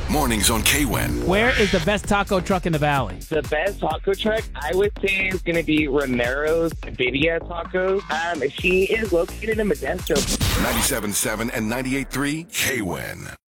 Mornings on KWEN. Where is the best taco truck in the valley? The best taco truck, I would say, is going to be Romero's Birria Tacos. She is located in Modesto. 97.7 and 98.3 KWEN.